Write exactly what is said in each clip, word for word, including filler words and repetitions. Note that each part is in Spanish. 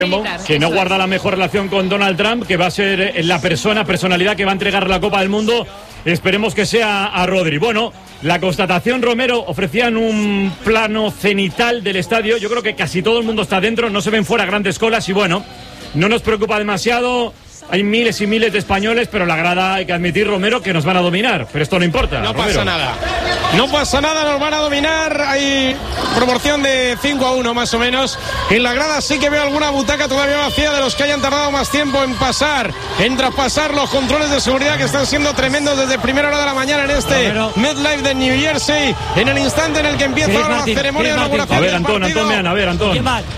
Que no guarda la mejor relación con Donald Trump, que va a ser la persona, personalidad que va a entregar la Copa del Mundo. Esperemos que sea a Rodri. Bueno, la constatación, Romero, ofrecían un plano cenital del estadio. Yo creo que casi todo el mundo está dentro, no se ven fuera grandes colas y bueno, no nos preocupa demasiado. Hay miles y miles de españoles, pero la grada, hay que admitir, Romero, que nos van a dominar. Pero esto no importa. No Romero. pasa nada. No pasa nada, nos van a dominar. Hay proporción de cinco a uno más o menos. En la grada sí que veo alguna butaca todavía vacía de los que hayan tardado más tiempo en pasar, en traspasar los controles de seguridad que están siendo tremendos desde primera hora de la mañana en este Romero. MetLife de New Jersey. En el instante en el que empieza ahora Martin, la ceremonia Chris de inauguración. A ver, Antón, Antón, vean, a ver, Antón.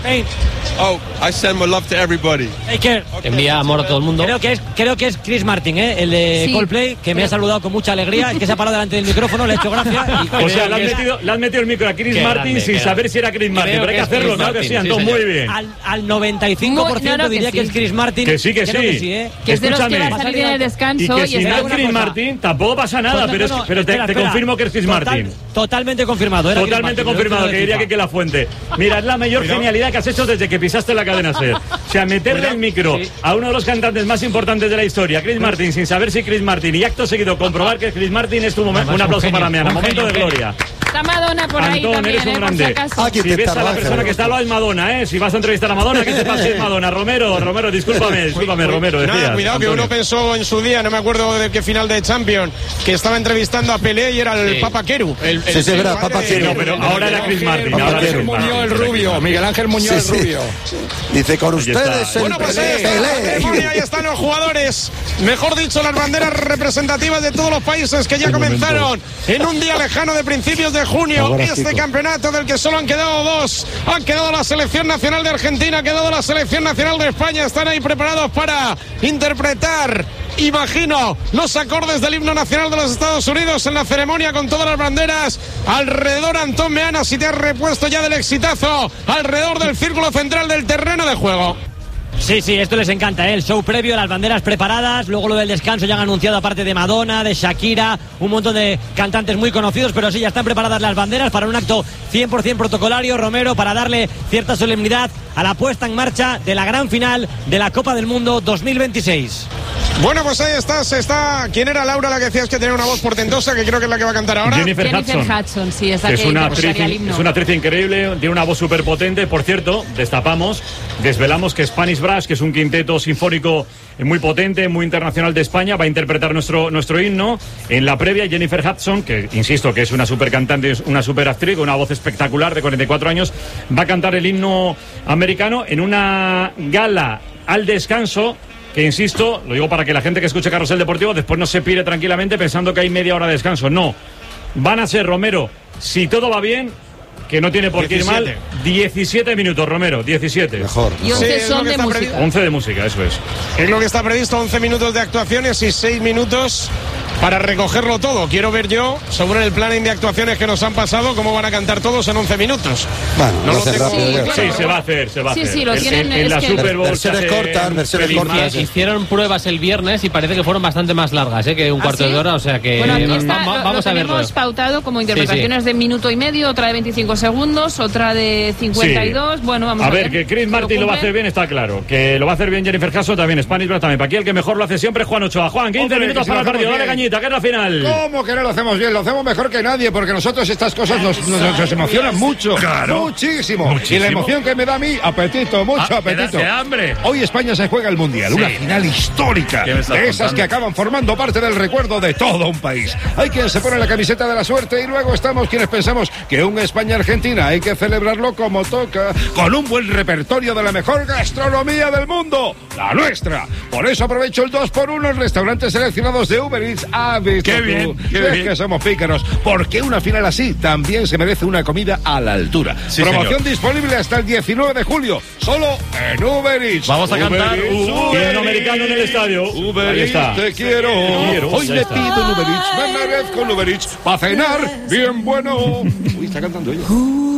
Oh, I send my love to everybody. Okay. Envía amor a todo el mundo. Creo que es, creo que es Chris Martin, ¿eh? El de Sí. Coldplay, que me ha saludado con mucha alegría. Es que se ha parado delante del micrófono, le ha hecho gracia. Y O sea, le has, es, metido, le has metido el micro a Chris Qué Martin grande, sin qué saber grande. si era Chris Martin. Creo Pero hay que que es hacerlo, Chris claro que Martin, sí, Antón, sí, muy señor. bien. al, al noventa y cinco por ciento Muy- no, no, que diría que, sí. es Chris Martin. Que sí, que Creo sí. que sí, ¿eh? Que es de los que Escúchame. va a salir en el Y descanso que y si está no es una Chris cosa. Martin, tampoco pasa nada, Total- pero, es- no, no, pero te, espera, te espera. confirmo que es Chris Total- Martin. Totalmente confirmado. Era Chris Totalmente Martin, confirmado, no que te diría lo que, que la fuente. Mira, es la mayor genialidad que has hecho desde que pisaste la cadena SER. O sea, meterle el micro sí. a uno de los cantantes más importantes de la historia, Chris Martin, sin saber si Chris Martin, y acto seguido comprobar que Chris Martin es tu momento. Un aplauso para Meana, momento de gloria. Está Madonna por ahí Antón, también, eres un ¿eh? Por si grande. acaso. Aquí Si te ves a la tardas, persona que está al lado es Madonna, ¿eh? Si vas a entrevistar a Madonna, que sepas que es Madonna. Romero, Romero, discúlpame, discúlpame, Romero, decías. Nada, cuidado, que Antonio. uno pensó en su día, no me acuerdo de qué final de Champions, que estaba entrevistando a Pelé y era el Sí. Papa Queru. El, Sí, sí, verdad, Papa padre Sí, de- no, pero de- ahora de- era Chris Martin. Papa Ahora era Quero. Chris Martin. Muñoz el rubio, Miguel Ángel Muñoz Sí, el sí. rubio. Dice, con Ahí ustedes está. el Bueno, pues ahí Pelé. está la Pelé. ceremonia, ahí están los jugadores, mejor dicho, las banderas representativas de todos los países que ya comenzaron en un día lejano de principios de junio. Ahora, Este Kiko. campeonato del que solo han quedado dos. Han quedado la selección nacional de Argentina, ha quedado la selección nacional de España. Están ahí preparados para interpretar, imagino, los acordes del himno nacional de los Estados Unidos en la ceremonia con todas las banderas. Alrededor, Antón Meana, si te has repuesto ya del exitazo, alrededor del círculo central del terreno de juego. Sí, sí, esto les encanta, ¿eh? El show previo, las banderas preparadas, luego lo del descanso ya han anunciado aparte de Madonna, de Shakira, un montón de cantantes muy conocidos, pero sí, ya están preparadas las banderas para un acto cien por ciento protocolario, Romero, para darle cierta solemnidad a la puesta en marcha de la gran final de la Copa del Mundo dos mil veintiséis. Bueno, pues ahí estás, está. ¿Quién era Laura la que decías que tenía una voz portentosa, que creo que es la que va a cantar ahora? Jennifer, Jennifer Hudson. Hudson, sí, esa Que que es una, interpretaría actriz, el himno. es una actriz increíble, tiene una voz súper potente. Por cierto, destapamos, desvelamos que Spanish Brass, que es un quinteto sinfónico muy potente, muy internacional de España, va a interpretar nuestro, nuestro himno. En la previa, Jennifer Hudson, que insisto que es una súper cantante, una súper actriz, con una voz espectacular de cuarenta y cuatro años, va a cantar el himno americano en una gala al descanso. Que insisto, lo digo para que la gente que escuche Carrusel Deportivo después no se pire tranquilamente pensando que hay media hora de descanso. No, van a ser, Romero, si todo va bien, que no tiene por qué ir mal, diecisiete minutos, Romero, diecisiete. Mejor. Y once Sí, es lo son que de está música. previsto. once de música, eso es. Es lo que está previsto, once minutos de actuaciones y seis minutos para recogerlo todo. Quiero ver yo, según el planning de actuaciones que nos han pasado, cómo van a cantar todos en once minutos. Bueno, No lo lo hace tengo rápido muy ya. claro. Sí, se va a hacer, se va a Sí, hacer. sí, lo En- tienen, en, es en la que- Super Bowl se Versiones hace cortas, un versiones pelín cortas. más. Hicieron pruebas el viernes y parece que fueron bastante más largas, ¿eh? Que un ¿Ah, cuarto sí? de hora, o sea que Bueno, aquí va- está, va- lo- vamos lo a verlo. tenemos pautado como interpretaciones de minuto y medio, otra de veinticinco segundos, otra de cincuenta y dos. Sí. Bueno, vamos a, A ver, que Chris Martin lo va a hacer bien, está claro. Que lo va a hacer bien Jennifer Hudson también, Spanish Brass también. Para aquí el que mejor lo hace siempre es Juan Ochoa. Juan, quince Hombre, minutos que si para el lo partido. hacemos Dale bien. cañita, que es la final. ¿Cómo que no lo hacemos bien? Lo hacemos mejor que nadie, porque nosotros estas cosas nos, nos, nos emocionan mucho. Claro. Muchísimo. Muchísimo. Y la emoción que me da a mí, apetito, mucho Ah, apetito. me da hambre. Hoy España se juega el Mundial, Sí. una final histórica. ¿Qué me estás De esas contando? que acaban formando parte del recuerdo de todo un país. Hay quien se pone la camiseta de la suerte y luego estamos quienes pensamos que un España-Argentina hay que celebrarlo como toca, con un buen repertorio de la mejor gastronomía del mundo, la nuestra. Por eso aprovecho el dos por uno en restaurantes seleccionados de Uber Eats. Ah, visto Qué tú. bien, qué Es bien. que somos pícaros, porque una final así también se merece una comida a la altura. Sí, Promoción señor. disponible hasta el diecinueve de julio, solo en Uber Eats. Vamos a cantar Eats, un Uber himno americano en el estadio. Uber Ahí Eats, está. te quiero. quiero. Hoy Ya me está. pido un Uber Eats, me merezco un Uber Eats. Para cenar, bien bueno. Uy, está cantando ella.